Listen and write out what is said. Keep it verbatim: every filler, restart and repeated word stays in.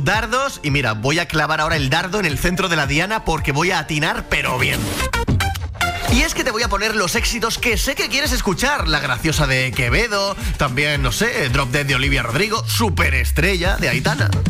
dardos y mira, voy a clavar ahora el dardo en el centro de la diana porque voy a atinar pero bien. Y es que te voy a poner los éxitos que sé que quieres escuchar. La graciosa de Quevedo, también, no sé, Drop Dead de Olivia Rodrigo, Superestrella de Aitana.